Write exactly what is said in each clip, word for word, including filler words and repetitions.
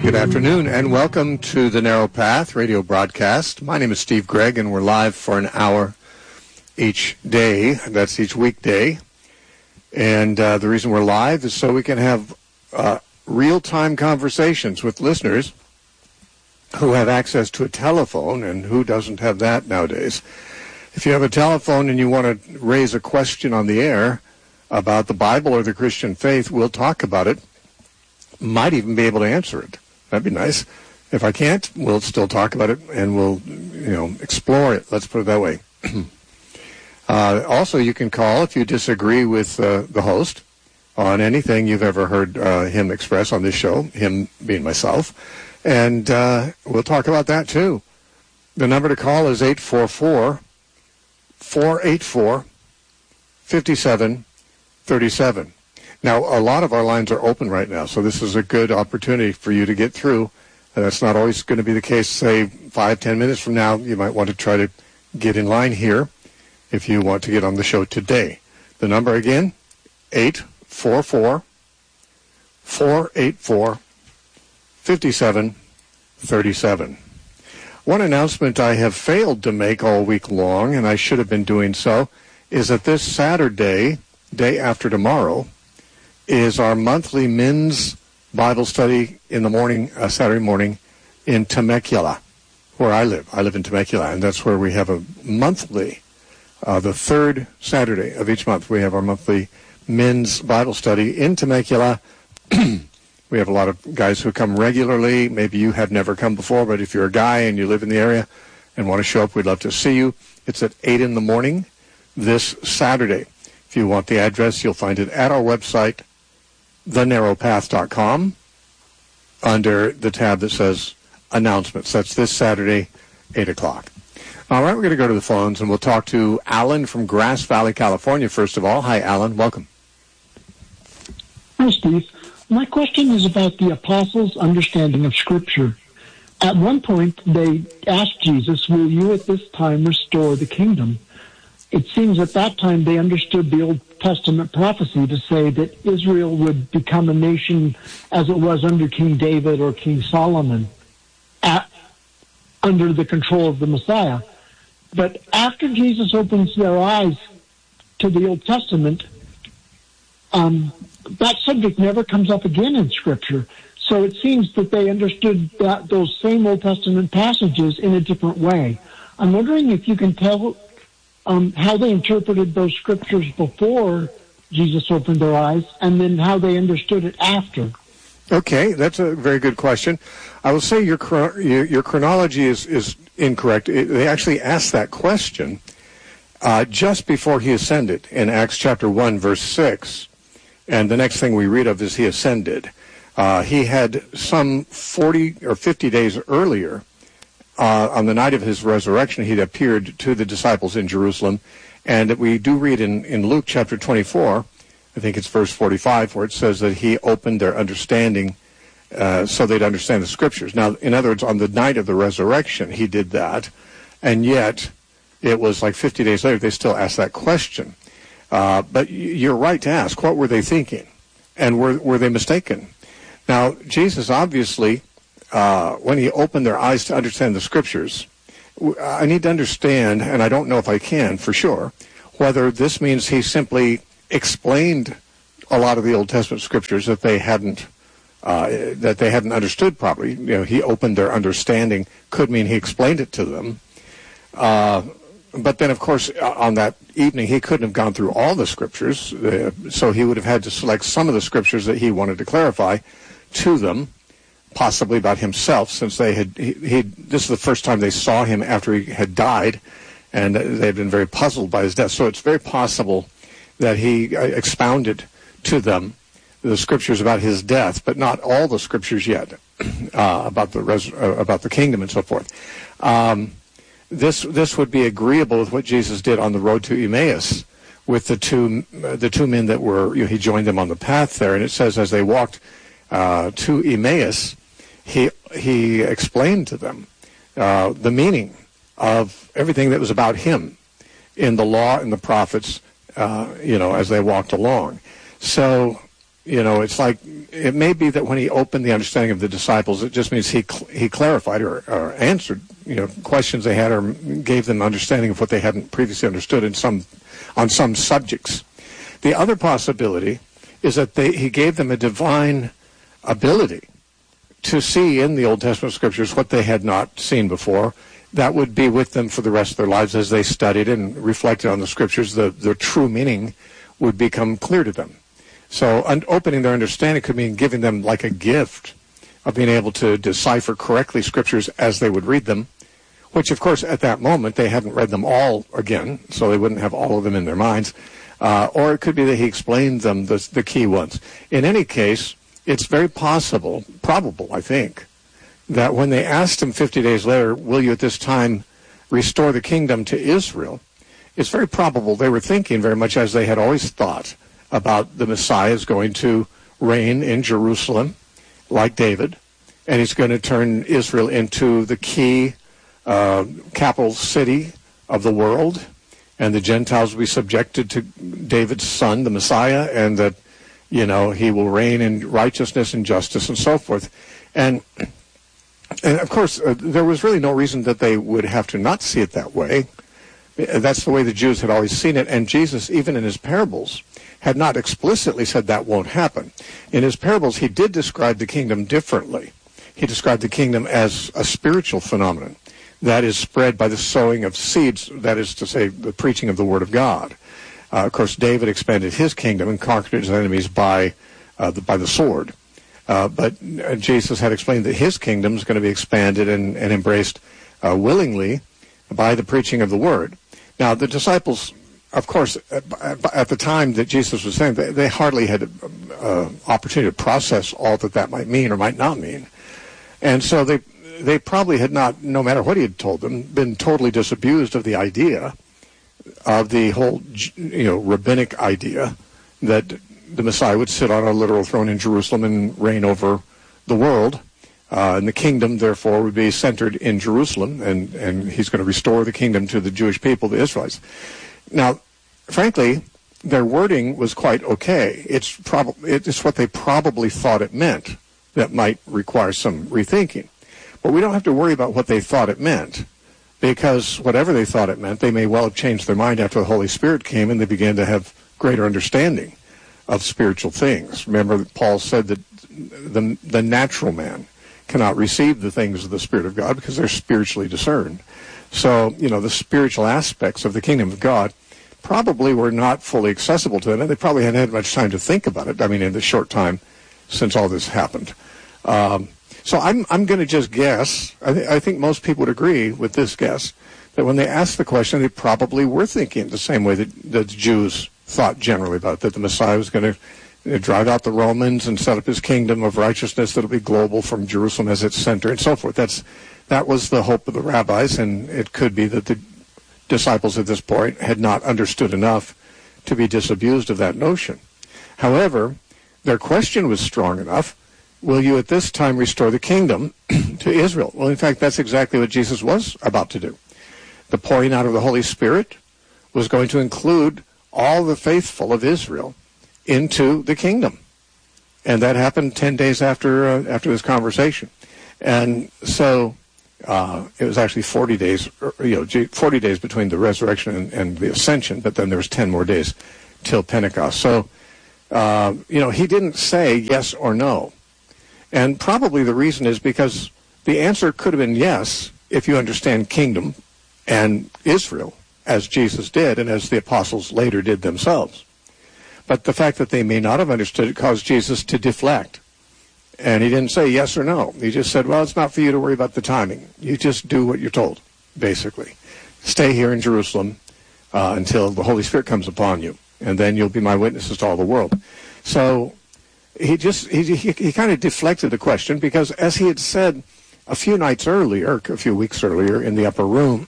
Good afternoon, and welcome to the Narrow Path radio broadcast. My name is Steve Gregg, and we're live for an hour each day. That's each weekday. And uh, the reason we're live is so we can have uh, real-time conversations with listeners who have access to a telephone, and who doesn't have that nowadays. If you have a telephone and you want to raise a question on the air about the Bible or the Christian faith, we'll talk about it. Might even be able to answer it. That'd be nice. If I can't, we'll still talk about it, and we'll, you know, explore it. Let's put it that way. uh, also, you can call if you disagree with uh, the host on anything you've ever heard uh, him express on this show, him being myself, and uh, we'll talk about that too. The number to call is eight four four, four eight four, five seven three seven. Now, a lot of our lines are open right now, so this is a good opportunity for you to get through. And that's not always going to be the case. Say, five, ten minutes from now, you might want to try to get in line here if you want to get on the show today. The number again, eight four four, four eight four, five seven three seven. One announcement I have failed to make all week long, and I should have been doing so, is that this Saturday, day after tomorrow, is our monthly men's Bible study in the morning, uh, Saturday morning, in Temecula, where I live. I live in Temecula, and that's where we have a monthly, uh, the third Saturday of each month, we have our monthly men's Bible study in Temecula. We have a lot of guys who come regularly. Maybe you have never come before, but if you're a guy and you live in the area and want to show up, we'd love to see you. It's at eight in the morning this Saturday. If you want the address, you'll find it at our website, the narrow path dot com, under the tab that says announcements. That's this Saturday, eight o'clock. All right, we're going to go to the phones, and we'll talk to Alan from Grass Valley, California, first of all. Hi, Alan. Welcome. Hi, Steve. My question is about the apostles' understanding of Scripture. At one point, they asked Jesus, will you at this time restore the kingdom? It seems at that time they understood the Old Testament prophecy to say that Israel would become a nation as it was under King David or King Solomon, at, under the control of the Messiah. But after Jesus opens their eyes to the Old Testament, um, that subject never comes up again in Scripture. So it seems that they understood that, those same Old Testament passages in a different way. I'm wondering if you can tell Um, how they interpreted those scriptures before Jesus opened their eyes, and then how they understood it after. Okay, that's a very good question. I will say your your, your chronology is, is incorrect. It, they actually asked that question uh, just before he ascended in Acts chapter one, verse six, and the next thing we read of is he ascended. Uh, he had some forty or fifty days earlier, Uh, on the night of his resurrection, he'd appeared to the disciples in Jerusalem. And we do read in, in Luke chapter twenty-four, I think it's verse forty-five, where it says that he opened their understanding uh, so they'd understand the Scriptures. Now, in other words, on the night of the resurrection, he did that. And yet, it was like fifty days later, they still asked that question. Uh, but you're right to ask, what were they thinking? And were, were they mistaken? Now, Jesus obviously, Uh, when he opened their eyes to understand the Scriptures, I need to understand, and I don't know if I can for sure, whether this means he simply explained a lot of the Old Testament Scriptures that they hadn't uh, that they hadn't understood properly. You know, he opened their understanding could mean he explained it to them. Uh, but then, of course, on that evening, he couldn't have gone through all the Scriptures, uh, so he would have had to select some of the Scriptures that he wanted to clarify to them, possibly about himself, since they had, he, he, this is the first time they saw him after he had died, and they had been very puzzled by his death. So it's very possible that he expounded to them the Scriptures about his death, but not all the Scriptures yet uh, about the res, uh, about the kingdom and so forth. Um, this this would be agreeable with what Jesus did on the road to Emmaus with the two uh, the two men that were, you know, he joined them on the path there, and it says as they walked uh, to Emmaus, he he explained to them uh, the meaning of everything that was about him in the law and the prophets, uh, you know, as they walked along. So you know, it's like, it may be that when he opened the understanding of the disciples, it just means he cl- he clarified or, or answered, you know, questions they had, or gave them understanding of what they hadn't previously understood in some on some subjects. The other possibility is that they, he gave them a divine ability to see in the Old Testament scriptures what they had not seen before. That would be with them for the rest of their lives as they studied and reflected on the scriptures. The, the true meaning would become clear to them. So un- opening their understanding could mean giving them like a gift of being able to decipher correctly scriptures as they would read them, which, of course, at that moment, they hadn't read them all again, so they wouldn't have all of them in their minds. Uh, or it could be that he explained them, the, the key ones. In any case, it's very possible, probable, I think, that when they asked him fifty days later, will you at this time restore the kingdom to Israel, it's very probable they were thinking very much as they had always thought about the Messiah is going to reign in Jerusalem like David, and he's going to turn Israel into the key uh, capital city of the world, and the Gentiles will be subjected to David's son, the Messiah, and that, you know, he will reign in righteousness and justice and so forth. And, and of course, uh, there was really no reason that they would have to not see it that way. That's the way the Jews had always seen it, and Jesus, even in his parables, had not explicitly said that won't happen. In his parables, he did describe the kingdom differently. He described the kingdom as a spiritual phenomenon that is spread by the sowing of seeds, that is to say, the preaching of the Word of God. Uh, of course, David expanded his kingdom and conquered his enemies by, uh, the, by the sword. Uh, but uh, Jesus had explained that his kingdom is going to be expanded and, and embraced uh, willingly by the preaching of the Word. Now, the disciples, of course, at the time that Jesus was saying, they, they hardly had an uh, opportunity to process all that that might mean or might not mean. And so they they probably had not, no matter what he had told them, been totally disabused of the idea of the whole, you know, rabbinic idea that the Messiah would sit on a literal throne in Jerusalem and reign over the world. Uh, and the kingdom, therefore, would be centered in Jerusalem, and, and he's going to restore the kingdom to the Jewish people, the Israelites. Now, frankly, their wording was quite okay. It's, prob- it's what they probably thought it meant that might require some rethinking. But we don't have to worry about what they thought it meant, because whatever they thought it meant, they may well have changed their mind after the Holy Spirit came and they began to have greater understanding of spiritual things. Remember, Paul said that the, the natural man cannot receive the things of the Spirit of God because they're spiritually discerned. So, you know, the spiritual aspects of the kingdom of God probably were not fully accessible to them, and they probably hadn't had much time to think about it, I mean, in the short time since all this happened. Um, so I'm I'm going to just guess, I, th- I think most people would agree with this guess, that when they asked the question, they probably were thinking the same way that, that the Jews thought generally about it, that the Messiah was going to you know, drive out the Romans and set up his kingdom of righteousness that will be global from Jerusalem as its center and so forth. That's That was the hope of the rabbis, and it could be that the disciples at this point had not understood enough to be disabused of that notion. However, their question was strong enough, will you at this time restore the kingdom to Israel? Well, in fact, that's exactly what Jesus was about to do. The pouring out of the Holy Spirit was going to include all the faithful of Israel into the kingdom. And that happened ten days after uh, after this conversation. And so uh, it was actually forty days, you know, forty days between the resurrection and, and the ascension, but then there was ten more days till Pentecost. So, uh, you know, he didn't say yes or no. And probably the reason is because the answer could have been yes if you understand kingdom and Israel, as Jesus did and as the apostles later did themselves. But the fact that they may not have understood it caused Jesus to deflect. And he didn't say yes or no. He just said, well, it's not for you to worry about the timing. You just do what you're told, basically. Stay here in Jerusalem uh, until the Holy Spirit comes upon you, and then you'll be my witnesses to all the world. So he just, he, he, he kind of deflected the question, because as he had said a few nights earlier, a few weeks earlier, in the upper room,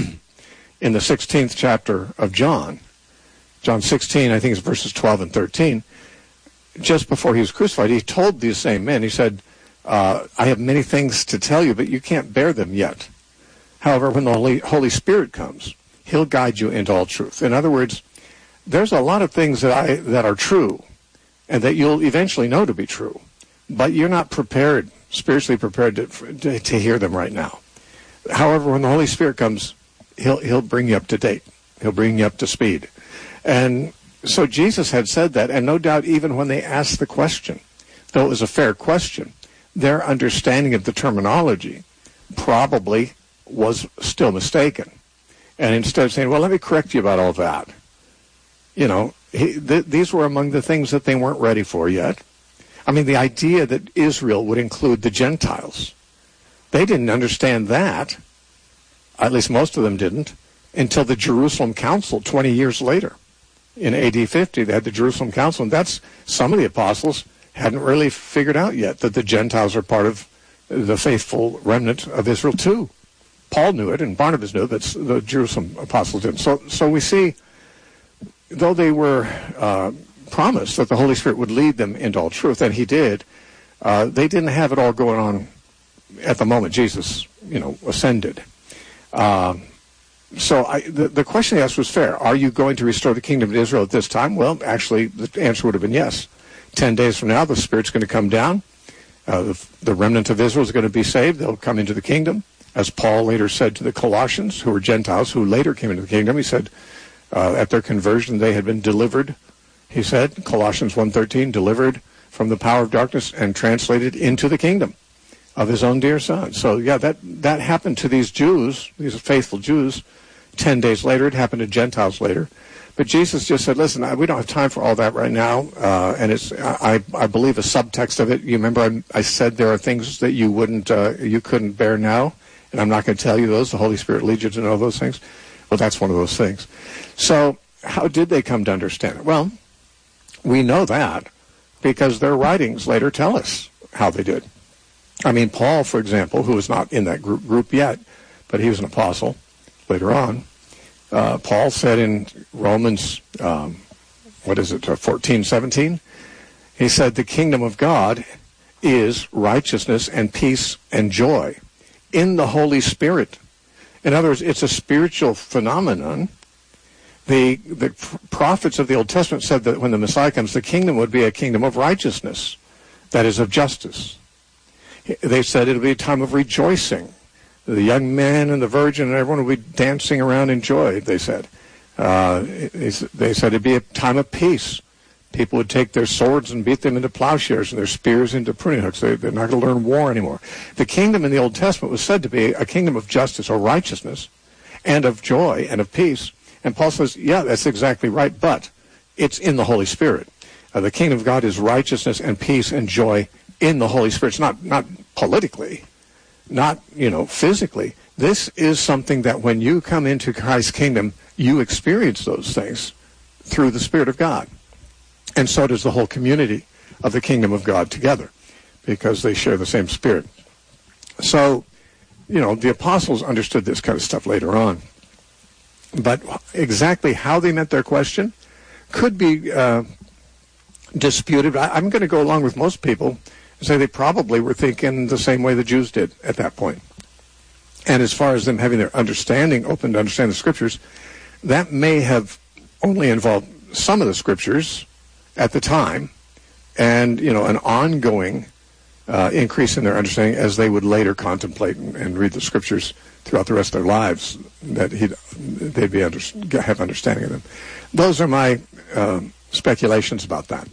in the sixteenth chapter of John, John sixteen, I think it's verses twelve and thirteen, just before he was crucified, he told these same men, he said, uh, I have many things to tell you, but you can't bear them yet. However, when the Holy, Holy Spirit comes, he'll guide you into all truth. In other words, there's a lot of things that I that are true and that you'll eventually know to be true. But you're not prepared, spiritually prepared to, to, to hear them right now. However, when the Holy Spirit comes, he'll, he'll bring you up to date. He'll bring you up to speed. And so Jesus had said that, and no doubt even when they asked the question, though it was a fair question, their understanding of the terminology probably was still mistaken. And instead of saying, well, let me correct you about all that, you know, he, th- these were among the things that they weren't ready for yet. I mean, the idea that Israel would include the Gentiles, they didn't understand that, at least most of them didn't, until the Jerusalem Council twenty years later. In A D fifty, they had the Jerusalem Council, and that's, some of the apostles hadn't really figured out yet that the Gentiles are part of the faithful remnant of Israel too. Paul knew it, and Barnabas knew it, but the Jerusalem apostles didn't. So, so we see, though they were uh, promised that the Holy Spirit would lead them into all truth, and he did, uh, they didn't have it all going on at the moment Jesus, you know, ascended. Um, so I, the, the question he asked was fair. Are you going to restore the kingdom to Israel at this time? Well, actually, the answer would have been yes. Ten days from now, the Spirit's going to come down. Uh, the, the remnant of Israel is going to be saved. They'll come into the kingdom. As Paul later said to the Colossians, who were Gentiles, who later came into the kingdom, he said, uh, at their conversion, they had been delivered, he said, Colossians one thirteen, delivered from the power of darkness and translated into the kingdom of his own dear son. So, yeah, that, that happened to these Jews, these faithful Jews, ten days later. It happened to Gentiles later. But Jesus just said, listen, I, we don't have time for all that right now. Uh, and it's, I, I believe a subtext of it. You remember I, I said there are things that you wouldn't, uh, you couldn't bear now. And I'm not going to tell you those. The Holy Spirit leads you to know those things. Well, that's one of those things. So how did they come to understand it? Well, we know that because their writings later tell us how they did. I mean, Paul, for example, who was not in that group, group yet, but he was an apostle later on. Uh, Paul said in Romans, um, what is it, uh, fourteen, seventeen? He said, the kingdom of God is righteousness and peace and joy in the Holy Spirit. In other words, it's a spiritual phenomenon. The, the prophets of the Old Testament said that when the Messiah comes, the kingdom would be a kingdom of righteousness, that is, of justice. They said it would be a time of rejoicing. The young man and the virgin and everyone would be dancing around in joy, they said. Uh, they said it'd be a time of peace. People would take their swords and beat them into plowshares and their spears into pruning hooks. They, they're not going to learn war anymore. The kingdom in the Old Testament was said to be a kingdom of justice or righteousness and of joy and of peace. And Paul says, yeah, that's exactly right, but it's in the Holy Spirit. Uh, the kingdom of God is righteousness and peace and joy in the Holy Spirit. It's not, not politically, not, you know, physically. This is something that when you come into Christ's kingdom, you experience those things through the Spirit of God. And so does the whole community of the kingdom of God together, because they share the same Spirit. So, you know, the apostles understood this kind of stuff later on. But exactly how they meant their question could be uh, disputed. I, I'm going to go along with most people and say they probably were thinking the same way the Jews did at that point. And as far as them having their understanding open to understand the Scriptures, that may have only involved some of the Scriptures at the time, and, you know, an ongoing uh, increase in their understanding as they would later contemplate and, and read the Scriptures throughout the rest of their lives, that he'd, they'd be under, have understanding of them. Those are my uh, speculations about that.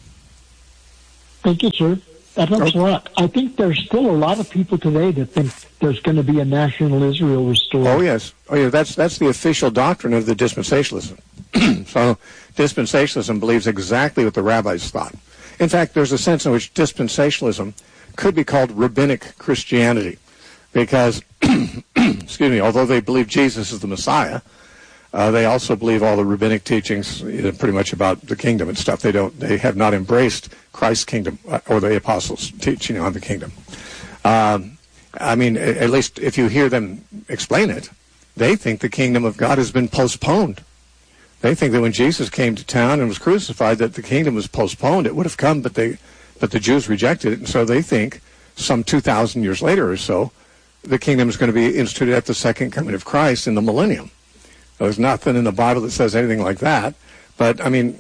Thank you, sir. That helps a lot. I think there's still a lot of people today that think there's going to be a national Israel restored. Oh, yes. Oh, yeah. That's that's the official doctrine of the dispensationalism. So dispensationalism believes exactly what the rabbis thought. In fact, there's a sense in which dispensationalism could be called rabbinic Christianity, because, excuse me, although they believe Jesus is the Messiah, uh, they also believe all the rabbinic teachings, you know, pretty much about the kingdom and stuff. They don't. They have not embraced Christ's kingdom uh, or the apostles' teaching on the kingdom. Um, I mean, at least if you hear them explain it, they think the kingdom of God has been postponed. They think that when Jesus came to town and was crucified, that the kingdom was postponed. It would have come, but they, but the Jews rejected it, and so they think some two thousand years later or so, the kingdom is going to be instituted at the second coming of Christ in the millennium. There's nothing in the Bible that says anything like that. But, I mean,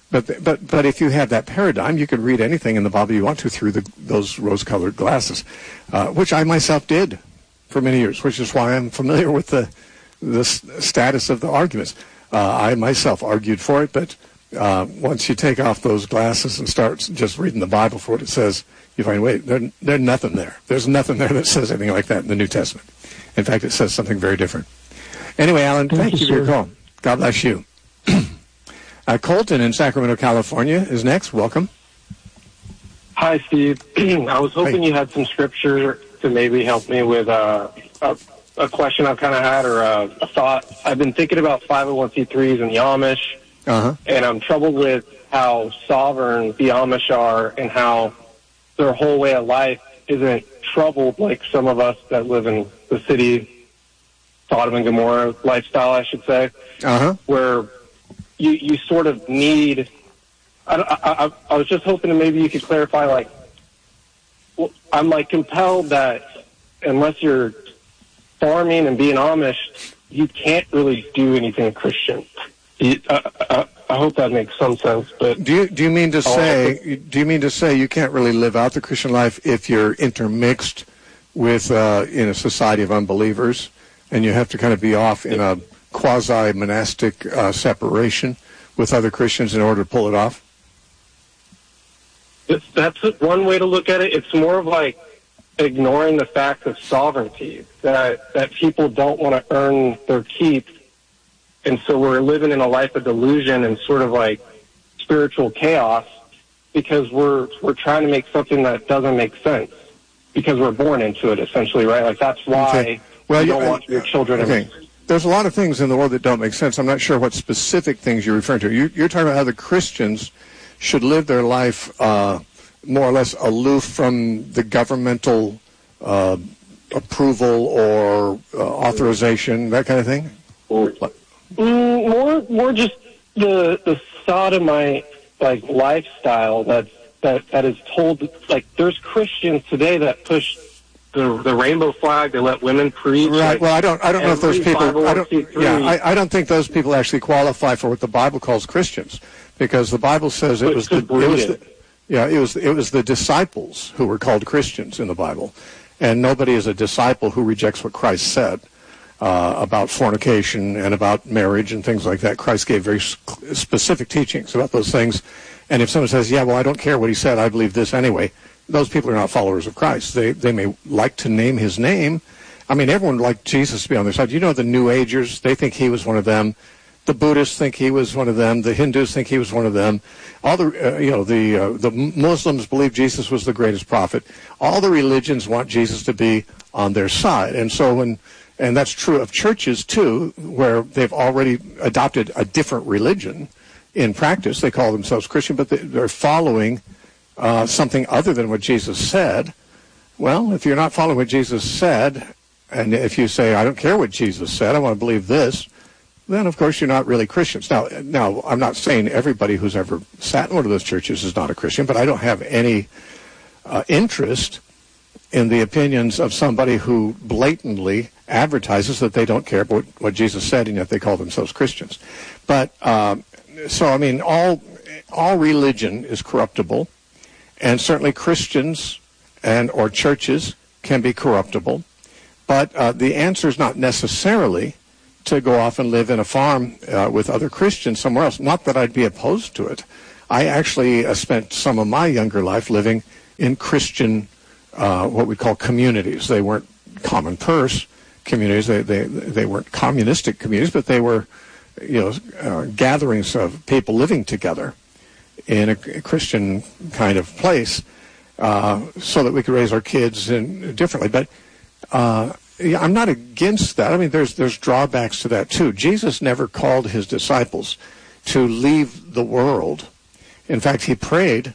But but but if you have that paradigm, you could read anything in the Bible you want to through the, those rose-colored glasses, uh, which I myself did for many years, which is why I'm familiar with the the status of the arguments. Uh, I myself argued for it, but uh, once you take off those glasses and start just reading the Bible for what it says, you find, wait, there, there's nothing there. There's nothing there that says anything like that in the New Testament. In fact, it says something very different. Anyway, Alan, thank, thank you for your call. God bless you. Uh, Colton in Sacramento, California is next. Welcome. Hi, Steve. I was hoping Hi. you had some scripture to maybe help me with uh, a, a question I've kind of had or a, a thought. I've been thinking about five oh one c threes and the Amish, uh-huh. and I'm troubled with how sovereign the Amish are and how their whole way of life isn't troubled like some of us that live in the city, Sodom and Gomorrah lifestyle, I should say, uh-huh. where you you sort of need. I, I, I was just hoping that maybe you could clarify. Like, well, I'm like compelled that unless you're farming and being Amish, you can't really do anything Christian. You, I, I, I hope that makes some sense. But do you do you mean to say do you mean to say you can't really live out the Christian life if you're intermixed with uh, in a society of unbelievers, and you have to kind of be off in a quasi-monastic uh, separation with other Christians in order to pull it off? It's, that's one way to look at it. It's more of like ignoring the fact of sovereignty, that that people don't want to earn their keep, and so we're living in a life of delusion and sort of like spiritual chaos because we're we're trying to make something that doesn't make sense because we're born into it, essentially, right? Like that's why okay. well, you don't you, want your children okay. to... There's a lot of things in the world that don't make sense. I'm not sure what specific things you're referring to. You, you're talking about how the Christians should live their life uh, more or less aloof from the governmental uh, approval or uh, authorization, that kind of thing? Mm, more, more just the the sodomite like lifestyle that that that is told. Like, there's Christians today that push the the rainbow flag. They let women preach. Right. Like, well, I don't. I don't know if those people. I don't, yeah. I, I don't think those people actually qualify for what the Bible calls Christians, because the Bible says it was the. It was the yeah. It was it was the disciples who were called Christians in the Bible, and nobody is a disciple who rejects what Christ said uh, about fornication and about marriage and things like that. Christ gave very specific teachings about those things, and if someone says, "Yeah, well, I don't care what he said. I believe this anyway," those people are not followers of Christ. They they may like to name his name. I mean, everyone would like Jesus to be on their side. You know, the New Agers, they think he was one of them. The Buddhists think he was one of them. The Hindus think he was one of them. All the uh, you know the uh, the Muslims believe Jesus was the greatest prophet. All the religions want Jesus to be on their side, and so when and that's true of churches too, where they've already adopted a different religion in practice. They call themselves Christian, but they, they're following Uh, something other than what Jesus said. Well, if you're not following what Jesus said, and if you say, I don't care what Jesus said, I want to believe this, then of course you're not really Christians. Now, now I'm not saying everybody who's ever sat in one of those churches is not a Christian, but I don't have any uh, interest in the opinions of somebody who blatantly advertises that they don't care about what Jesus said, and yet they call themselves Christians. But, um, so, I mean, all all religion is corruptible. And certainly Christians and or churches can be corruptible. But uh, the answer is not necessarily to go off and live in a farm uh, with other Christians somewhere else. Not that I'd be opposed to it. I actually uh, spent some of my younger life living in Christian, uh, what we call communities. They weren't common purse communities. They, they, they weren't communistic communities, but they were, you know, uh, gatherings of people living together in a Christian kind of place, uh, so that we could raise our kids in, differently. But uh, yeah, I'm not against that. I mean, there's there's drawbacks to that too. Jesus never called his disciples to leave the world. In fact, he prayed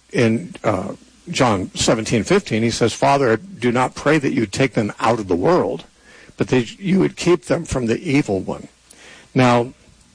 in uh, John seventeen fifteen. He says, "Father, do not pray that you would take them out of the world, but that you would keep them from the evil one." Now,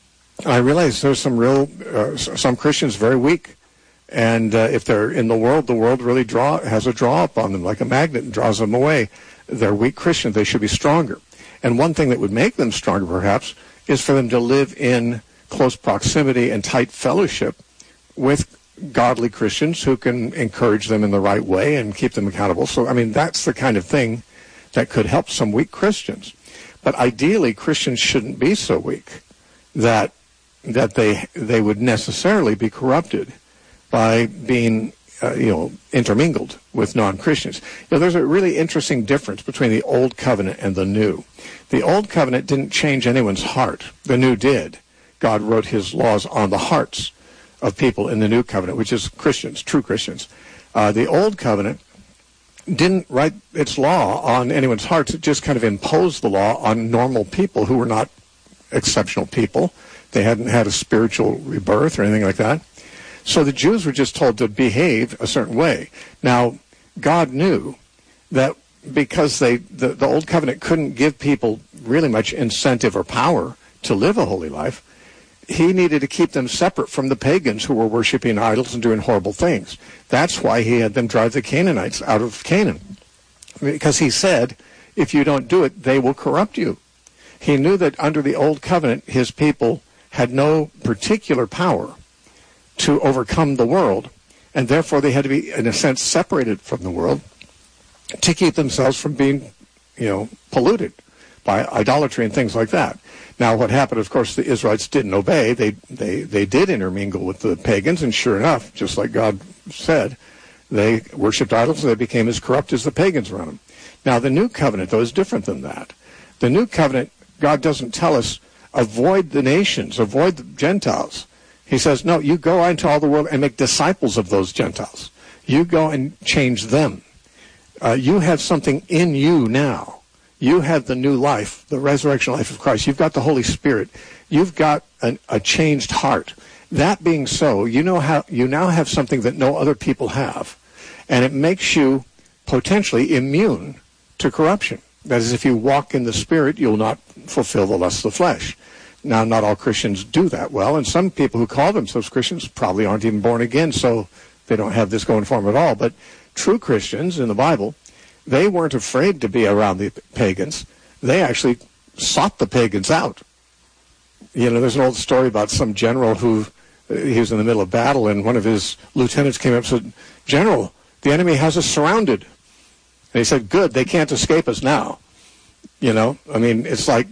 I realize there's some real, uh, some Christians very weak, and uh, if they're in the world, the world really draw has a draw up on them like a magnet and draws them away. They're weak Christians. They should be stronger. And one thing that would make them stronger, perhaps, is for them to live in close proximity and tight fellowship with godly Christians who can encourage them in the right way and keep them accountable. So, I mean, that's the kind of thing that could help some weak Christians. But ideally, Christians shouldn't be so weak that that they they would necessarily be corrupted by being uh, you know intermingled with non-Christians. You know, there's a really interesting difference between the Old Covenant and the New. The Old Covenant didn't change anyone's heart. The New did. God wrote his laws on the hearts of people in the New Covenant, which is Christians, true Christians. Uh, the Old Covenant didn't write its law on anyone's hearts. It just kind of imposed the law on normal people who were not exceptional people. They hadn't had a spiritual rebirth or anything like that. So the Jews were just told to behave a certain way. Now, God knew that because they the, the Old Covenant couldn't give people really much incentive or power to live a holy life, he needed to keep them separate from the pagans who were worshiping idols and doing horrible things. That's why he had them drive the Canaanites out of Canaan. Because he said, if you don't do it, they will corrupt you. He knew that under the Old Covenant, his people had no particular power to overcome the world, and therefore they had to be, in a sense, separated from the world to keep themselves from being, you know, polluted by idolatry and things like that. Now, what happened, of course, the Israelites didn't obey. They, they, they did intermingle with the pagans, and sure enough, just like God said, they worshipped idols, and they became as corrupt as the pagans around them. Now, the New Covenant, though, is different than that. The New Covenant, God doesn't tell us, avoid the nations, avoid the Gentiles. He says, no, you go out into all the world and make disciples of those Gentiles. You go and change them. Uh, you have something in you now. You have the new life, the resurrection life of Christ. You've got the Holy Spirit. You've got an, a changed heart. That being so, you know how you now have something that no other people have, and it makes you potentially immune to corruption. That is, if you walk in the Spirit, you'll not fulfill the lusts of the flesh. Now, not all Christians do that well, and some people who call themselves Christians probably aren't even born again, so they don't have this going for them at all. But true Christians in the Bible, they weren't afraid to be around the pagans. They actually sought the pagans out. You know, there's an old story about some general who, uh, he was in the middle of battle, and one of his lieutenants came up and said, "General, the enemy has us surrounded." And he said, "Good, they can't escape us now." You know, I mean, it's like,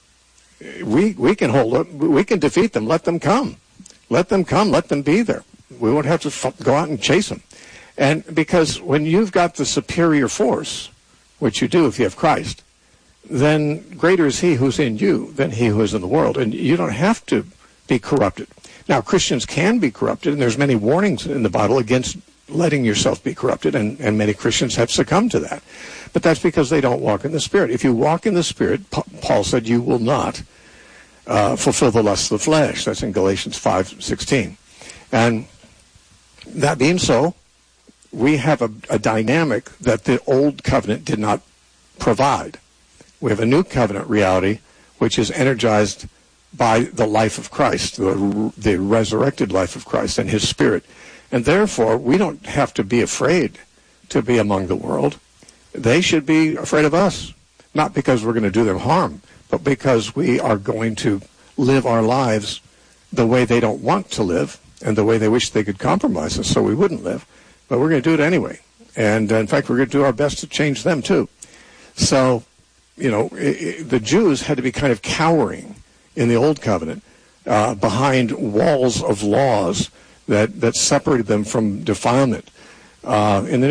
we we can hold up, we can defeat them. Let them come. Let them come. Let them be there. We won't have to f- go out and chase them. And because when you've got the superior force, which you do if you have Christ, then greater is he who's in you than he who is in the world. And you don't have to be corrupted. Now, Christians can be corrupted, and there's many warnings in the Bible against letting yourself be corrupted, and, and many Christians have succumbed to that. But that's because they don't walk in the Spirit. If you walk in the Spirit, Pa- Paul said you will not uh, fulfill the lusts of the flesh. That's in Galatians five sixteen. And that being so, we have a, a dynamic that the Old Covenant did not provide. We have a new covenant reality which is energized by the life of Christ, the, the resurrected life of Christ and his Spirit. And therefore, we don't have to be afraid to be among the world. They should be afraid of us, not because we're going to do them harm, but because we are going to live our lives the way they don't want to live and the way they wish they could compromise us so we wouldn't live. But we're going to do it anyway. And, uh, in fact, we're going to do our best to change them, too. So, you know, it, it, the Jews had to be kind of cowering in the Old Covenant uh, behind walls of laws that, that separated them from defilement. Uh, in the